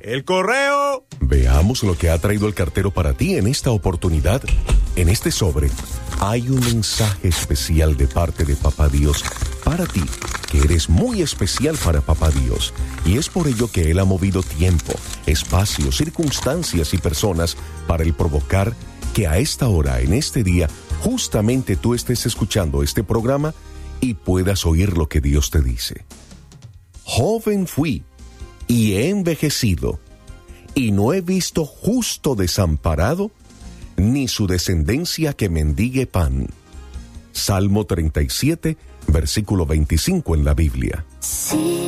¡El correo! Veamos lo que ha traído el cartero para ti en esta oportunidad. En este sobre hay un mensaje especial de parte de Papá Dios para ti, que eres muy especial para Papá Dios. Y es por ello que Él ha movido tiempo, espacio, circunstancias y personas para el provocar que a esta hora, en este día, justamente tú estés escuchando este programa y puedas oír lo que Dios te dice. Joven fui y he envejecido, y no he visto justo desamparado, ni su descendencia que mendigue pan. Salmo 37, versículo 25 en la Biblia. Sí.